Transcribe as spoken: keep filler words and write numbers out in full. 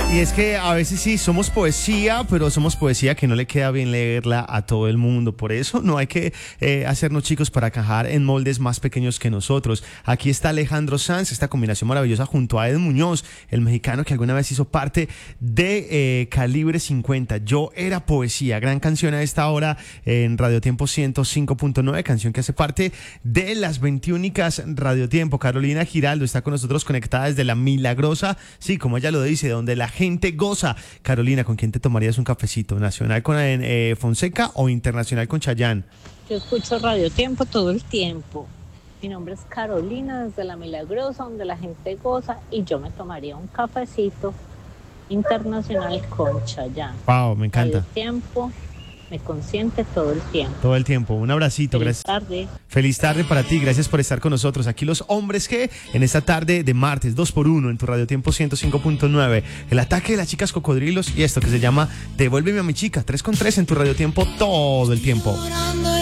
Y es que a veces sí somos poesía, pero somos poesía que no le queda bien leerla a todo el mundo. Por eso no hay que eh, hacernos chicos para cajar en moldes más pequeños que nosotros. Aquí está Alejandro Sanz, esta combinación maravillosa junto a Ed Muñoz, el mexicano que alguna vez hizo parte de eh, Calibre cincuenta. Yo era poesía, gran canción a esta hora en Radio Tiempo ciento cinco punto nueve, canción que hace parte de las veintiúnicas Radio Tiempo. Carolina Giraldo está con nosotros conectada desde La Milagrosa, sí, como ella lo dice, donde la gente goza. Carolina, ¿con quién te tomarías un cafecito? ¿Nacional con eh, Fonseca o internacional con Chayanne? Yo escucho Radio Tiempo todo el tiempo. Mi nombre es Carolina, desde La Milagrosa, donde la gente goza, y yo me tomaría un cafecito internacional con Chayanne. Wow, me encanta. Radio Tiempo me consiente todo el tiempo. Todo el tiempo. Un abracito. Feliz Gracias. tarde. Feliz tarde para ti. Gracias por estar con nosotros. Aquí los hombres que en esta tarde de martes, dos por uno en tu Radio Tiempo ciento cinco punto nueve. El ataque de las chicas cocodrilos y esto que se llama Devuélveme a mi chica. tres con tres en tu Radio Tiempo todo el tiempo.